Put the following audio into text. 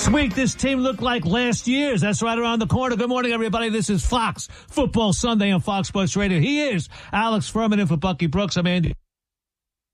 This week, this team looked like last year's. That's right around the corner. Good morning, everybody. This is Fox Football Sunday on Fox Sports Radio. He is Alex Furman in for Bucky Brooks. I'm Andy